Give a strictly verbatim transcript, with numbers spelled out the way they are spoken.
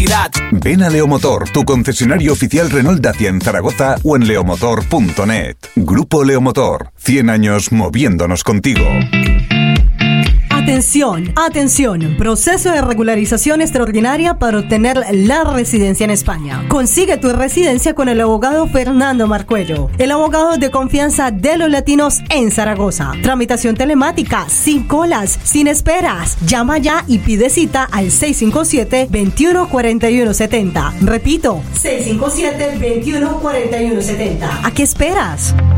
velocidad. Ven a Leomotor, tu concesionario oficial Renault Dacia en Zaragoza o en leomotor punto net. Grupo Leomotor, cien años moviéndonos contigo. Atención, atención, proceso de regularización extraordinaria para obtener la residencia en España. Consigue tu residencia con el abogado Fernando Marcuello, el abogado de confianza de los latinos en Zaragoza. Tramitación telemática, sin colas, sin esperas. Llama ya y pide cita al seis cinco siete, veintiuno cuarenta y uno setenta. Repito, seis cinco siete, veintiuno cuarenta y uno setenta. ¿A qué esperas?